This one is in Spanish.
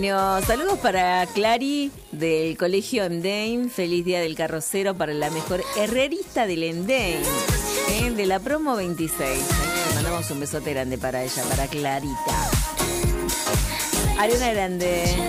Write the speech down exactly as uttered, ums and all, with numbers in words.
Bueno, saludos para Clary del Colegio Emdein. Feliz día del carrocero para la mejor herrerista del Emdein, ¿eh? De la promo veintiséis. Le mandamos un besote grande para ella, para Clarita. Ariana Grande.